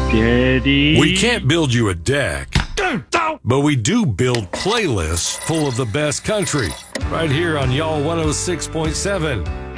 Daddy. We can't build you a deck, but we do build playlists full of the best country right here on Y'all 106.7.